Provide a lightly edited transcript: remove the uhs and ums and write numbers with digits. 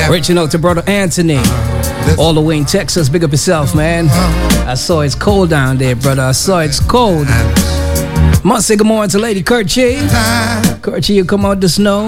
Reaching out to brother Anthony, all the way in Texas. Big up yourself, man. I saw it's cold down there, brother. I saw it's cold. Must say good morning to Lady Kurtchie. Kurtchie, you come out the snow.